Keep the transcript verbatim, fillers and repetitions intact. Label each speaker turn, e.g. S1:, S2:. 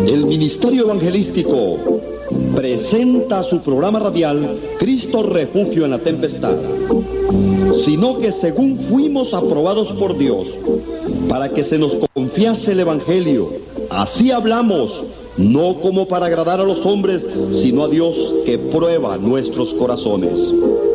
S1: El Ministerio Evangelístico presenta su programa radial Cristo Refugio en la Tempestad, sino que según fuimos aprobados por Dios para que se nos confiase el Evangelio, así hablamos, no como para agradar a los hombres, sino a Dios que prueba nuestros corazones.